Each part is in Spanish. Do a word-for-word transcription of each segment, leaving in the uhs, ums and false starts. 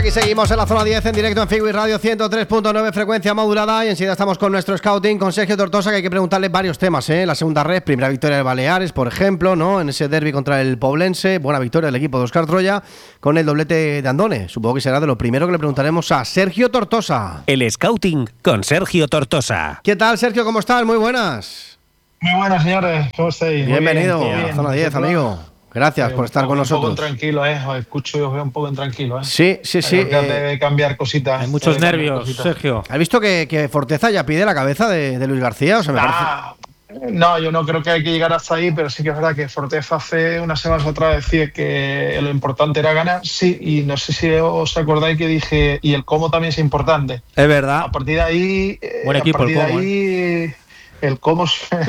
aquí seguimos en la zona diez en directo en Figui Radio ciento tres punto nueve frecuencia modulada y enseguida estamos con nuestro scouting, con Sergio Tortosa, que hay que preguntarle varios temas, ¿eh? La segunda red, primera victoria de Baleares, por ejemplo, ¿no? En ese derbi contra el Poblense, buena victoria del equipo de Óscar Troya con el doblete de Andone. Supongo que será de lo primero que le preguntaremos a Sergio Tortosa. El scouting con Sergio Tortosa. ¿Qué tal, Sergio? ¿Cómo estás? Muy buenas. Muy buenas, señores. ¿Cómo estáis? Bienvenido bien, a la bien. zona diez, amigo. Gracias eh, por estar con nosotros. Un poco tranquilo, ¿eh? Os escucho y os veo un poco intranquilo, ¿eh? Sí, sí, sí. Hay que eh, cambiar cositas. Hay muchos eh, nervios, Sergio. ¿Has visto que, que Forteza ya pide la cabeza de, de Luis García? O sea, me ah, parece... No, yo no creo que hay que llegar hasta ahí, pero sí que es verdad que Forteza hace unas semanas atrás decía que lo importante era ganar, sí, y no sé si os acordáis que dije, y el cómo también es importante. Es verdad. A partir de ahí... Buen equipo, a partir el cómo, de ahí, ¿eh? El cómo...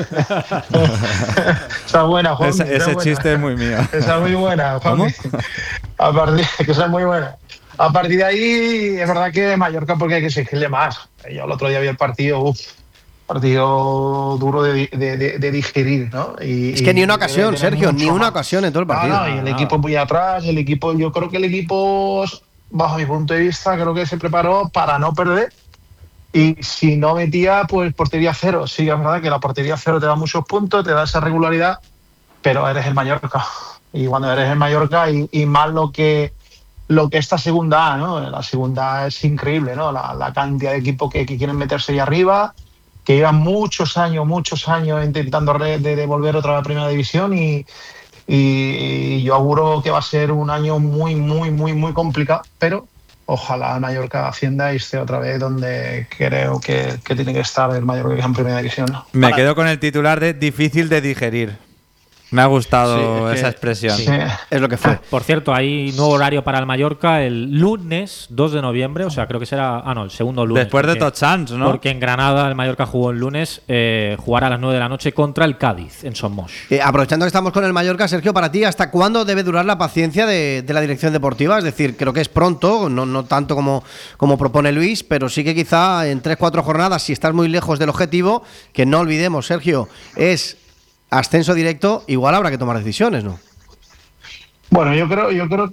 Esa buena, Juan. Ese, ese buena. chiste es muy mío. Esa es muy buena, Juan. A partir, que esa es muy buena. A partir de ahí, es verdad que Mallorca, porque hay que exigirle más. Yo el otro día vi el partido, uff, partido duro de, de, de, de digerir, ¿no? Y, es que ni una y ocasión, Sergio, ni una más. ocasión en todo el partido. No, no, y el equipo muy atrás, el equipo, yo creo que el equipo, bajo mi punto de vista, creo que se preparó para no perder. Y si no metía, pues portería cero. Sí, es verdad que la portería cero te da muchos puntos, te da esa regularidad, pero eres el Mallorca. Y cuando eres el Mallorca, y, y más lo que lo que esta segunda A, ¿no? La segunda A es increíble, ¿no? La, la cantidad de equipos que, que quieren meterse ahí arriba, que llevan muchos años, muchos años intentando de, de volver otra vez a la primera división y, y, y yo auguro que va a ser un año muy, muy, muy, muy complicado, pero ojalá Mallorca ascienda y esté otra vez donde creo que, que tiene que estar el Mallorca en primera división, ¿no? Me quedo con el titular de difícil de digerir. Me ha gustado sí, es esa que, expresión. Sí, es lo que fue. Por cierto, hay nuevo horario para el Mallorca el lunes dos de noviembre, o sea, creo que será... Ah, no, el segundo lunes. Después porque, de Tots, ¿no? Porque en Granada el Mallorca jugó el lunes, eh, jugará a las nueve de la noche contra el Cádiz, en Somos. Eh, aprovechando que estamos con el Mallorca, Sergio, para ti, ¿hasta cuándo debe durar la paciencia de, de la dirección deportiva? Es decir, creo que es pronto, no, no tanto como, como propone Luis, pero sí que quizá en tres cuatro jornadas, si estás muy lejos del objetivo, que no olvidemos, Sergio, es... ascenso directo, igual habrá que tomar decisiones, ¿no? Bueno, yo creo, yo creo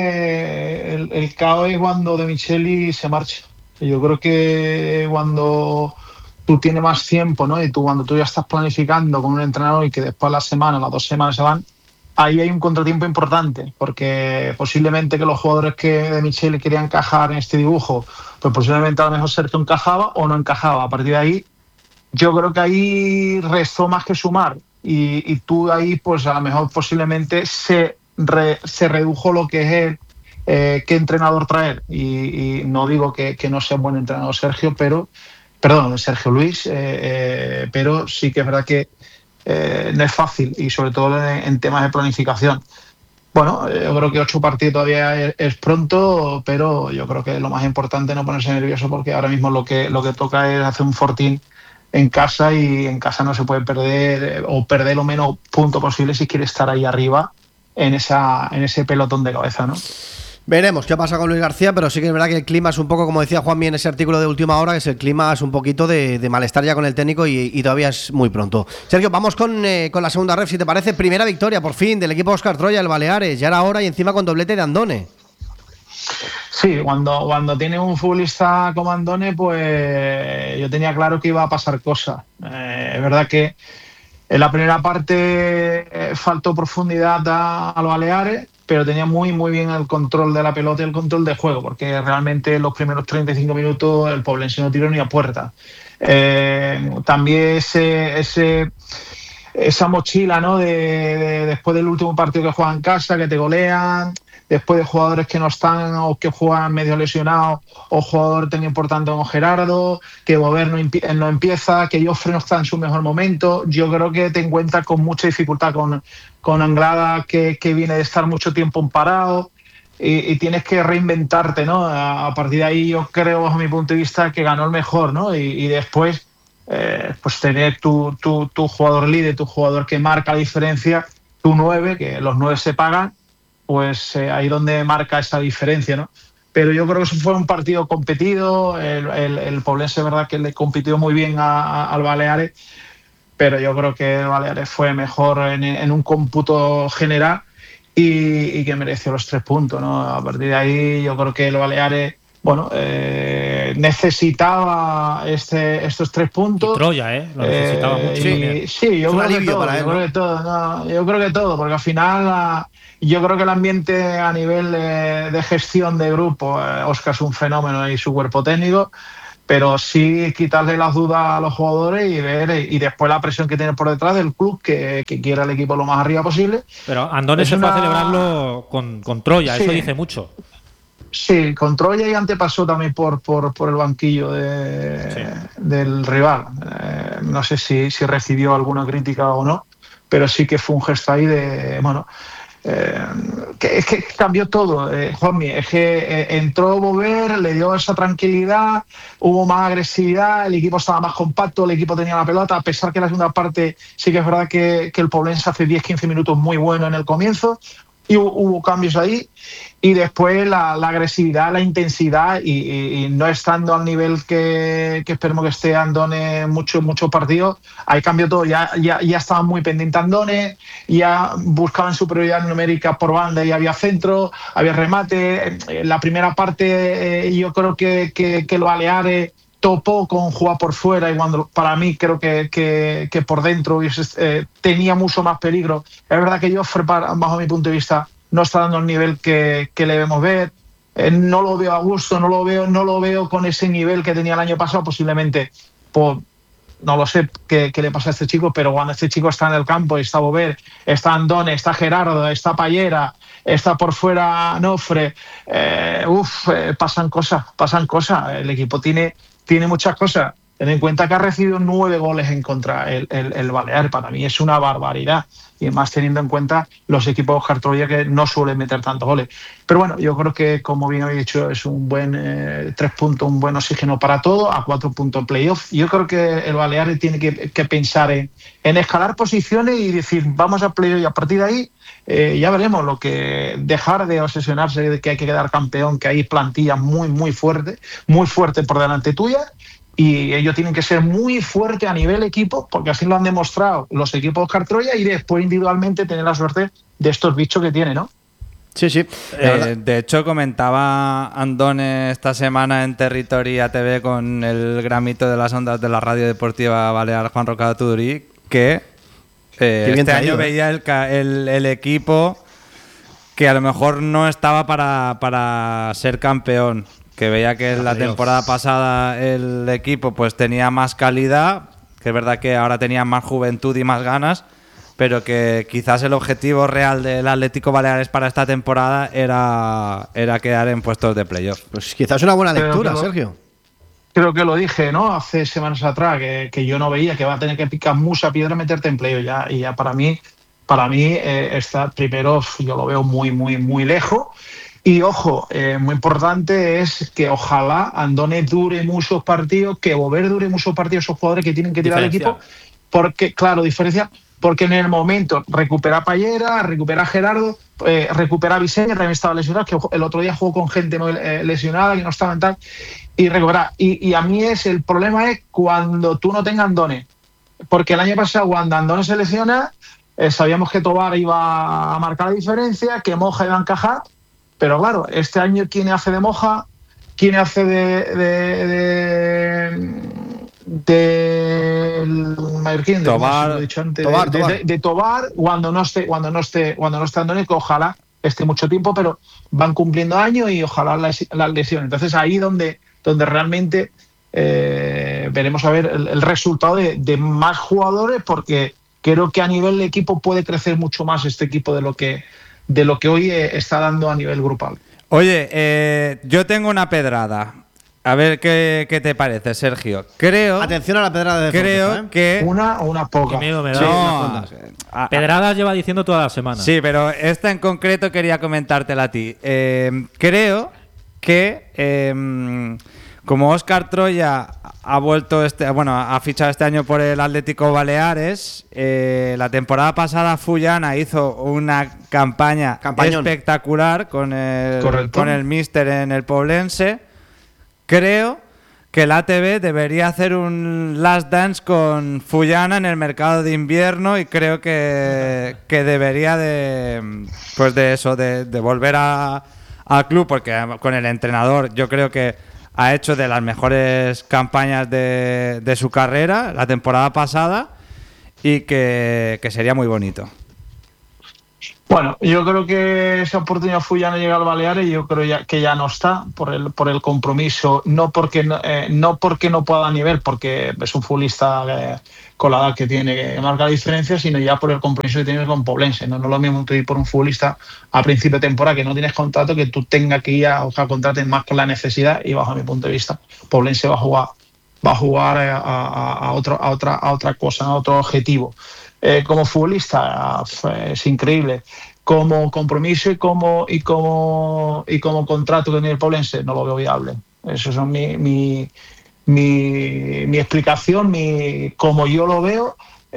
que el, el caos es cuando De Micheli se marcha. Yo creo que cuando tú tienes más tiempo, ¿no? Y tú cuando tú ya estás planificando con un entrenador y que después las semanas, las dos semanas se van, ahí hay un contratiempo importante, porque posiblemente que los jugadores que De Micheli querían encajar en este dibujo, pues posiblemente a lo mejor Sergio encajaba o no encajaba. A partir de ahí, yo creo que ahí restó más que sumar. Y, y tú ahí, pues a lo mejor posiblemente se, re, se redujo lo que es el, eh, qué entrenador traer. Y, y no digo que, que no sea un buen entrenador Sergio, pero, perdón, Sergio Luis, eh, eh, pero sí que es verdad que eh, no es fácil, y sobre todo en, en temas de planificación. Bueno, yo creo que ocho partidos todavía es, es pronto, pero yo creo que lo más importante es no ponerse nervioso, porque ahora mismo lo que, lo que toca es hacer un fortín en casa, y en casa no se puede perder o perder lo menos punto posible si quiere estar ahí arriba en esa en ese pelotón de cabeza, ¿no? Veremos qué pasa con Luis García, pero sí que es verdad que el clima es un poco, como decía Juanmi en ese artículo de última hora, que es el clima es un poquito de, de malestar ya con el técnico y, y todavía es muy pronto. Sergio, vamos con, eh, con la segunda ref, si te parece. Primera victoria por fin del equipo Óscar Troya, el Baleares, ya era hora, y encima con doblete de Andone. Sí, cuando, cuando tienes un futbolista como Andone, pues yo tenía claro que iba a pasar cosas. Eh, es verdad que en la primera parte eh, faltó profundidad a, a los Baleares, pero tenía muy muy bien el control de la pelota y el control de juego, porque realmente en los primeros treinta y cinco minutos el Poblense no tiró ni a puerta. Eh, también ese... ese esa mochila, ¿no? De, de, después del último partido que juegan en casa, que te golean, después de jugadores que no están o que juegan medio lesionados, o jugador tan importante como Gerardo, que Bover no, no empieza, que Jofre no está en su mejor momento. Yo creo que te encuentras con mucha dificultad con, con Anglada, que, que viene de estar mucho tiempo en parado, y, y tienes que reinventarte, ¿no? A, a partir de ahí yo creo, bajo mi punto de vista, que ganó el mejor, ¿no? Y, y después Eh, pues tener tu, tu, tu jugador líder, tu jugador que marca la diferencia, tu nueve, que los nueve se pagan, pues eh, ahí donde marca esa diferencia, ¿no? Pero yo creo que eso fue un partido competido, el, el, el Poblense, verdad que le compitió muy bien a, a, al Baleares, pero yo creo que el Baleares fue mejor en, en un cómputo general, y, y que mereció los tres puntos, ¿no? A partir de ahí yo creo que el Baleares, bueno, eh, necesitaba este, estos tres puntos. Y Troya, ¿eh? Lo necesitaba Eh, mucho. y- también. sí, yo Es un creo que alivio todo, para él, yo creo ¿no? que todo, no, yo creo que todo, porque al final la- yo creo que el ambiente a nivel de, de gestión de grupo, eh, Óscar es un fenómeno y su cuerpo técnico, pero sí quitarle las dudas a los jugadores y ver y después la presión que tiene por detrás del club que, que quiera el equipo lo más arriba posible. Pero Andone Es se fue a una- celebrarlo con, con Troya, Sí. eso dice mucho. Sí, con Troya y antepasó también por, por, por el banquillo de, Sí. del rival. Eh, no sé si, si recibió alguna crítica o no, pero sí que fue un gesto ahí de, bueno, eh, que es que cambió todo, eh, Juanmi, es que eh, entró Bover, le dio esa tranquilidad, hubo más agresividad, el equipo estaba más compacto, el equipo tenía la pelota, a pesar que en la segunda parte sí que es verdad que, que el Poblense hace diez quince minutos muy bueno en el comienzo, y hubo, hubo cambios ahí, y después la, la agresividad, la intensidad, y, y- y no estando al nivel que, que esperemos que esté Andone en muchos muchos partidos, ahí cambió todo, ya, ya, ya estaban muy pendientes Andone, ya buscaban superioridad numérica por banda y había centro, había remate, en la primera parte eh, yo creo que, que, que el Baleares topó con jugar por fuera y cuando para mí creo que, que, que por dentro hubiese, eh, tenía mucho más peligro. Es verdad que Joffre, para- bajo mi punto de vista, no está dando el nivel que, que le debemos ver. Eh, no lo veo a gusto, no lo veo, no lo veo con ese nivel que tenía el año pasado, posiblemente por, no lo sé qué, qué le pasa a este chico, pero cuando este chico está en el campo, está Bover, está Andone, está Gerardo, está Payera, está por fuera Nofre, eh, uff, eh, pasan cosas, pasan cosas. El equipo tiene, tiene muchas cosas. Ten en cuenta que ha recibido nueve goles en contra el, el, el Balear. Para mí es una barbaridad. Y más teniendo en cuenta los equipos de Óscar Troya que no suelen meter tantos goles. Pero bueno, yo creo que, como bien habéis dicho, es un buen eh, tres puntos, un buen oxígeno para todo, a cuatro puntos playoff. Yo creo que el Baleares tiene que, que pensar en, en escalar posiciones y decir, vamos a playoff y a partir de ahí eh, ya veremos lo que dejar de obsesionarse de que hay que quedar campeón, que hay plantillas muy, muy fuertes, muy fuertes por delante tuya. Y ellos tienen que ser muy fuertes a nivel equipo, porque así lo han demostrado los equipos Óscar Troya, y después individualmente tener la suerte de estos bichos que tiene, ¿no? Sí, sí. Eh, de hecho, comentaba Andone esta semana en Territoria T V con el gramito de las ondas de la Radio Deportiva Balear Juan Rocado Tudurí que eh, Qué bien este traído, año ¿eh? veía el, ca- el, el equipo que a lo mejor no estaba para, para ser campeón. Que veía que la Dios. temporada pasada el equipo pues tenía más calidad, que es verdad que ahora tenía más juventud y más ganas, pero que quizás el objetivo real del Atlético Baleares para esta temporada era, era quedar en puestos de playoff. Pues quizás una buena Pero lectura, que lo- Sergio. Creo que lo dije, ¿no? Hace semanas atrás, que, que yo no veía que va a tener que picar mucha piedra meterte en playoff ya. Y ya para mí, para mí eh, está primero, yo lo veo muy, muy, muy lejos. Y ojo, eh, muy importante es que ojalá Andone dure muchos partidos, que Bover dure muchos partidos, esos jugadores que tienen que tirar al Diferencial. equipo, porque, claro, diferencia, porque en el momento recupera Payera, recupera Gerardo, eh, recupera Vicente, también estaba lesionado, que el otro día jugó con gente ¿no? eh, lesionada, que no estaba en tal, y recupera. Y, y a mí es el problema es cuando tú no tengas Andone, porque el año pasado cuando Andone se lesiona, eh, sabíamos que Tobar iba a marcar la diferencia, que Moja iba a encajar. Pero claro, este año, ¿quién hace de Moja? ¿Quién hace de. de. de. del mallorquín? De, Tobar. ¿cómo se lo he dicho antes? Tobar, de, de- Tobar. de- de Tobar, cuando no esté, cuando no esté, cuando no esté Andone, que ojalá esté mucho tiempo, pero van cumpliendo años y ojalá las, las lesiones. Entonces ahí donde, donde realmente eh, veremos a ver el, el resultado de, de más jugadores, porque creo que a nivel de equipo puede crecer mucho más este equipo de lo que de lo que hoy eh, está dando a nivel grupal. Oye, eh, yo tengo una pedrada. A ver qué, qué te parece, Sergio. Creo, Atención a la pedrada de creo Forza, ¿eh? que... Una o una poca. Qué miedo me da. Sí, No, unas cuantas. a- a- Pedradas lleva diciendo toda la semana. Sí, pero esta en concreto quería comentártela a ti. Eh, creo que eh, como Óscar Troya ha vuelto este, bueno, ha fichado este año por el Atlético Baleares, eh, la temporada pasada Fullana hizo una campaña Campañón. espectacular con el Correcto. con el míster en el Poblense. Creo que el A T B debería hacer un Last Dance con Fullana en el mercado de invierno y creo que, que debería de, pues de eso, de, de volver a, al club, porque con el entrenador yo creo que ha hecho de las mejores campañas de, de su carrera la temporada pasada y que, que sería muy bonito. Bueno, yo creo que esa oportunidad Fullana llega al Baleares y yo creo ya, que ya no está por el por el compromiso, no porque no, eh, no porque no pueda a nivel, porque es un futbolista eh, con la edad que tiene que marcar la diferencia, sino ya por el compromiso que tiene con Poblense. No, no es lo mismo tú ir por un futbolista a principio de temporada que no tienes contrato, que tú tengas que ir a, o sea, contraten más con la necesidad, y bajo mi punto de vista Poblense va a jugar va a jugar a, a, a, otro, a otra a otra cosa, a otro objetivo. Eh, como futbolista es increíble, como compromiso y como y como y como contrato que tiene el Poblense no lo veo viable. Eso es mi mi, mi, mi explicación, mi como yo lo veo,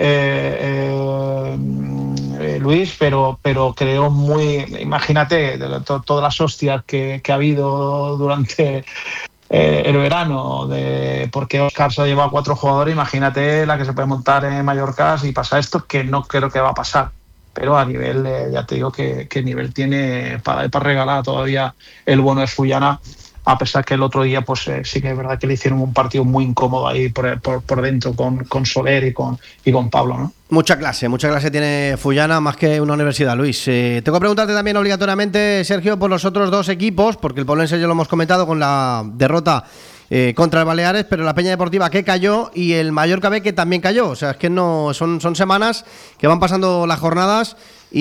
eh, eh, Luis, pero pero creo muy, imagínate to, todas las hostias que, que ha habido durante Eh, el verano, de porque Óscar se ha llevado a cuatro jugadores, imagínate la que se puede montar en Mallorca si pasa esto, que no creo que va a pasar. Pero a nivel, eh, ya te digo que, que nivel tiene para, para regalar todavía el bueno de Fullana, a pesar que el otro día pues eh, sí que es verdad que le hicieron un partido muy incómodo ahí por, por, por dentro con, con Soler y con, y con Pablo, ¿no? Mucha clase, mucha clase tiene Fullana, más que una universidad, Luis. Eh, tengo que preguntarte también obligatoriamente, Sergio, por los otros dos equipos, porque el Poblense ya lo hemos comentado con la derrota eh, contra el Baleares, pero la Peña Deportiva que cayó y el Mallorca B que también cayó. O sea, es que no son, son semanas que van pasando las jornadas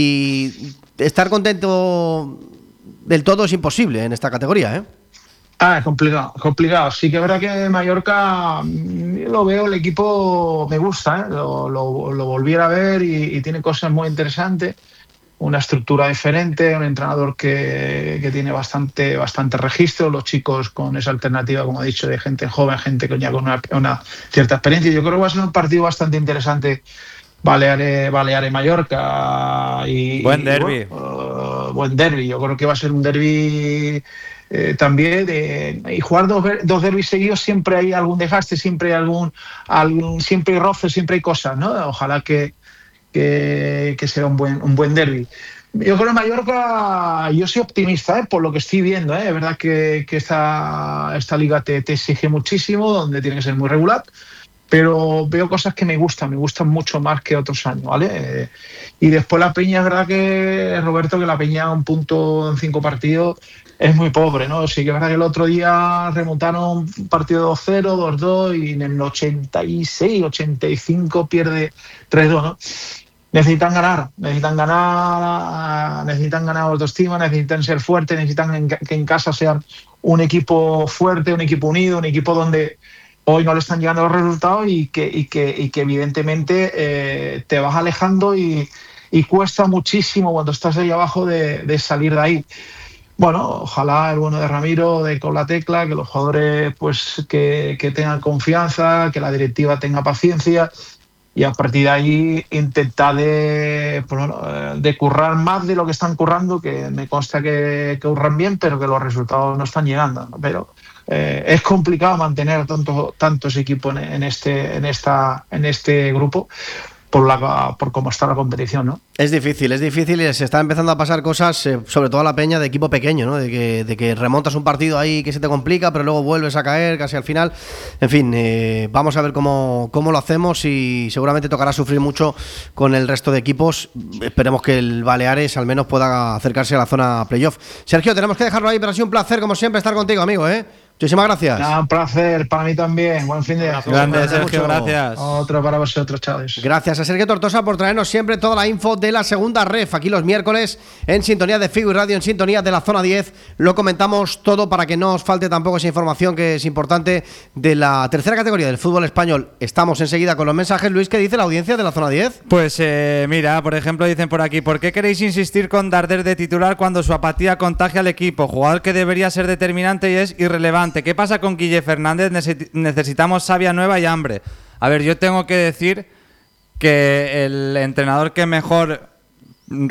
y estar contento del todo es imposible en esta categoría, ¿eh? Ah, es complicado, es complicado. Sí que es verdad que Mallorca, yo lo veo, el equipo me gusta, ¿eh? lo, lo, lo volviera a ver y, y tiene cosas muy interesantes, una estructura diferente, un entrenador que, que tiene bastante, bastante registro, los chicos con esa alternativa, como he dicho, de gente joven, gente que ya con una, una cierta experiencia. Yo creo que va a ser un partido bastante interesante, Baleares, Baleares Mallorca y buen derbi. Bueno, uh, buen derbi. Yo creo que va a ser un derbi eh, también de, y jugar dos, dos derbis seguidos siempre hay algún desgaste, siempre hay algún, algún siempre hay roce, siempre hay cosas, ¿no? Ojalá que, que, que sea un buen un buen derbi. Yo creo que Mallorca, yo soy optimista, ¿eh? Por lo que estoy viendo, ¿eh? Es verdad que, que esta, esta liga te, te exige muchísimo, donde tiene que ser muy regular, pero veo cosas que me gustan, me gustan mucho más que otros años, ¿vale? Eh, y después la Peña, es verdad que, Roberto, que la Peña a un punto en cinco partidos es muy pobre, ¿no? Sí que es verdad que el otro día remontaron un partido dos cero, dos dos y en el ochenta y seis, ochenta y cinco pierde tres dos, ¿no? Necesitan ganar, necesitan ganar, necesitan ganar autoestima, necesitan ser fuertes, necesitan que en casa sean un equipo fuerte, un equipo unido, un equipo donde hoy no le están llegando los resultados y que, y que, y que evidentemente eh, te vas alejando y, y cuesta muchísimo cuando estás ahí abajo de, de salir de ahí. Bueno, ojalá el bueno de Ramiro de con la tecla, que los jugadores pues que, que tengan confianza, que la directiva tenga paciencia y a partir de ahí intentar de, pues bueno, de currar más de lo que están currando, que me consta que, que curran bien, pero que los resultados no están llegando, ¿no? Pero eh, es complicado mantener tanto, tantos equipos en, en, este, en, esta, en este grupo por, la, por cómo está la competición, ¿no? Es difícil, es difícil y se está empezando a pasar cosas, eh, sobre todo a la Peña de equipo pequeño, ¿no? De que, de que remontas un partido ahí que se te complica, pero luego vuelves a caer casi al final. En fin, eh, vamos a ver cómo, cómo lo hacemos y seguramente tocará sufrir mucho con el resto de equipos. Esperemos que el Baleares al menos pueda acercarse a la zona playoff. Sergio, tenemos que dejarlo ahí, pero ha sido un placer como siempre estar contigo, amigo, ¿eh? Muchísimas gracias. No, un placer, para mí también. Buen fin de semana. Grande, Sergio, gracias. Otro para vosotros, chavales. Gracias a Sergio Tortosa por traernos siempre toda la info de la segunda ref. Aquí los miércoles en sintonía de Figo y Radio, en sintonía de la zona diez. Lo comentamos todo para que no os falte tampoco esa información que es importante de la tercera categoría del fútbol español. Estamos enseguida con los mensajes. Luis, ¿qué dice la audiencia de la zona diez? Pues eh, mira, por ejemplo, dicen por aquí: ¿por qué queréis insistir con Darder de titular cuando su apatía contagia al equipo? Jugador que debería ser determinante y es irrelevante. ¿Qué pasa con Guille Fernández? Necesitamos savia nueva y hambre. A ver, yo tengo que decir que el entrenador que mejor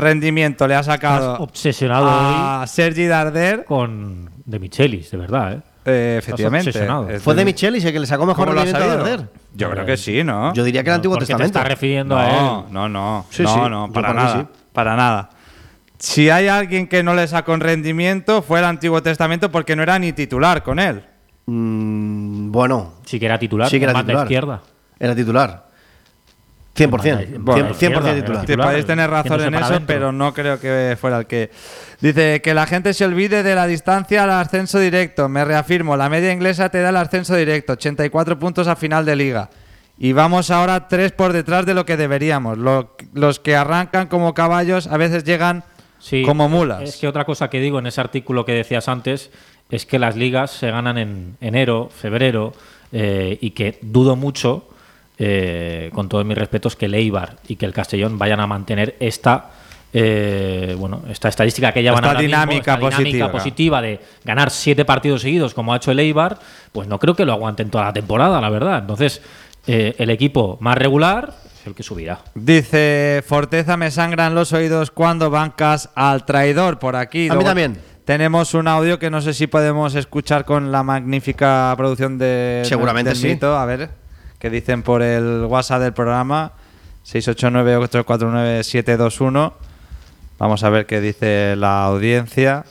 rendimiento le ha sacado obsesionado a Sergi Darder con De Michelis, de verdad, ¿eh? Eh, efectivamente. obsesionado. Es Fue de decir, Michelis el que le sacó mejor ¿cómo lo has rendimiento a sabido? Darder. Yo creo que sí, ¿no? Yo diría que el Antiguo Porque te Testamento. está refiriendo a No, él. no, no. Sí, no, sí, no, yo para por mí nada. sí. Para nada. Si hay alguien que no le sacó en rendimiento, fue el Antiguo Testamento porque no era ni titular con él. Mm, bueno, Sí que era titular, sí que era con banda titular. izquierda. Era titular. cien por ciento. Bueno, cien por ciento izquierda, titular. Que Titular, podéis tener razón yéndose en para eso, adentro. pero no creo que fuera el que. Dice que la gente se olvide de la distancia al ascenso directo. Me reafirmo, la media inglesa te da el ascenso directo, ochenta y cuatro puntos a final de liga. Y vamos ahora tres por detrás de lo que deberíamos. Lo- los que arrancan como caballos a veces llegan Sí, como mulas. Es que otra cosa que digo en ese artículo que decías antes es que las ligas se ganan en enero, febrero, eh, y que dudo mucho, eh, con todos mis respetos, que el Eibar y que el Castellón vayan a mantener esta eh, bueno esta estadística que llevan Esta ahora mismo, dinámica esta dinámica positiva. positiva de ganar siete partidos seguidos como ha hecho el Eibar, pues no creo que lo aguanten toda la temporada, la verdad. Entonces, eh, el equipo más regular es el que subirá. Dice Forteza, me sangran los oídos cuando bancas al traidor por aquí. A mí Luego también. Tenemos un audio que no sé si podemos escuchar con la magnífica producción de Seguramente del sí. Mito. A ver, qué dicen por el WhatsApp del programa seis ocho nueve ocho cuatro nueve siete dos uno. Vamos a ver qué dice la audiencia.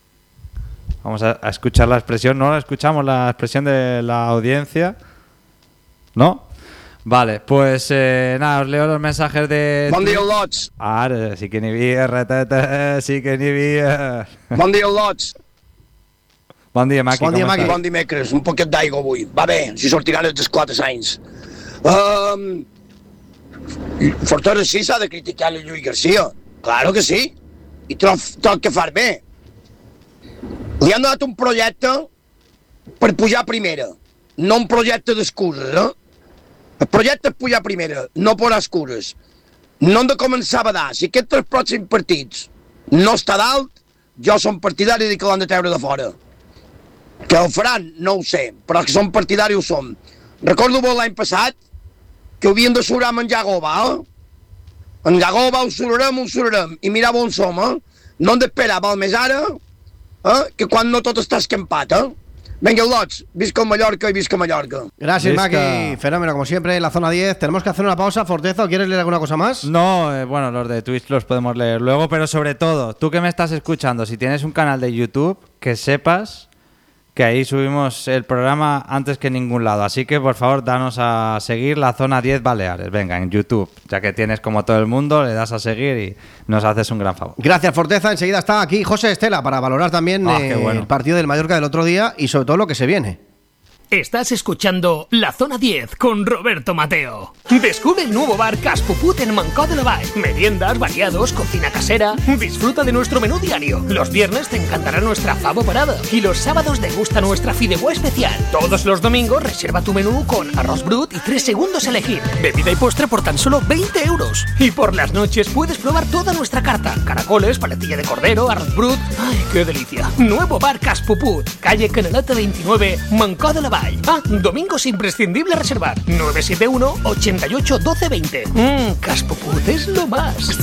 Vamos a, a escuchar la expresión. ¿No la escuchamos la expresión de la audiencia? ¿No? Vale, pues eh, nada, os leo los mensajes de... Bon dia, lots. Ara, sí que n'hi havia, rateta, sí que n'hi havia... Bon dia, lots. Bon dia, Maqui, Bon dia, com Maqui. estàs? Bon dimecres, un poquet d'aigua avui. Va bé, si sortiran els esclates anys. Um, Fortuna sí s'ha de criticar el Lluís Garcia. Claro que sí. I tot, tot que far bé. Li han donat un projecte per pujar a primera. No un projecte d'excuses, eh? El projecte és pujar a primera, no posar excuses. No hem de començar a badar. Si aquests tres pròxims partits no està dalt, jo som partidari de que l'han de treure de fora. Que el faran, no ho sé, però que som partidari ho som. Recordo molt l'any passat que havien de surar a menjar goba, eh? En goba ho surarem, ho surarem, i mirar on som, eh? No hem d'esperar, val més ara, eh? Que quan no tot està escampat, eh? Venga, lots, visca Mallorca y visca Mallorca. Gracias, Visca. Maki. Fenómeno, como siempre, en la zona diez. Tenemos que hacer una pausa. Forteza, ¿o quieres leer alguna cosa más? No, eh, bueno, los de Twitch los podemos leer luego, pero sobre todo, tú que me estás escuchando, si tienes un canal de YouTube, que sepas que ahí subimos el programa antes que en ningún lado. Así que, por favor, danos a seguir la zona diez Baleares. Venga, en YouTube, ya que tienes como todo el mundo, le das a seguir y nos haces un gran favor. Gracias, Forteza. Enseguida está aquí José Estela para valorar también Ah, eh, qué bueno. el partido del Mallorca del otro día y sobre todo lo que se viene. Estás escuchando La Zona diez con Roberto Mateo. Descubre el nuevo bar Caspuput en Mancó de la Vall. Meriendas, variados, cocina casera. Disfruta de nuestro menú diario. Los viernes te encantará nuestra favo parada. Y los sábados degusta nuestra fideuà especial. Todos los domingos reserva tu menú con arroz brut y tres segundos a elegir. Bebida y postre por tan solo veinte euros. Y por las noches puedes probar toda nuestra carta. Caracoles, paletilla de cordero, arroz brut. ¡Ay, qué delicia! Nuevo bar Caspuput. Calle Canaleta veintinueve, Mancó de la Vall. Ah, domingos imprescindible reservar. nueve siete uno, ochenta y ocho, doce veinte. Mmm, Caspuput és lo más.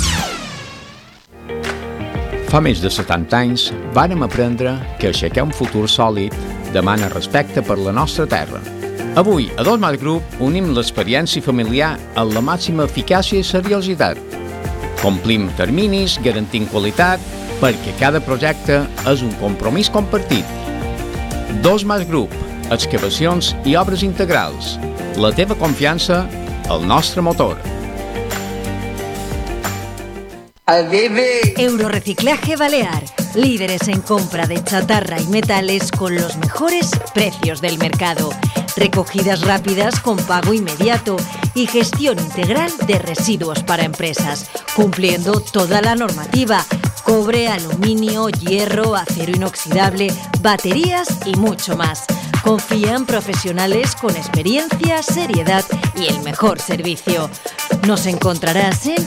Fa més de setanta anys vàrem aprendre que aixecar un futur sòlid demana respecte per la nostra terra. Avui, a Dos Mas Group, unim l'experiència familiar amb la màxima eficàcia i seriositat. Complim terminis, garantint qualitat, perquè cada projecte és un compromís compartit. Dos Mas Group, excavacions i obres integrals. La teva confiança, el nostre motor. Eurorreciclaje Balear. Líderes en compra de chatarra y metales con los mejores precios del mercado. Recogidas rápidas con pago inmediato y gestión integral de residuos para empresas, cumpliendo toda la normativa. Cobre, aluminio, hierro, acero inoxidable, baterías y mucho más. Confía en profesionales con experiencia, seriedad y el mejor servicio. Nos encontrarás en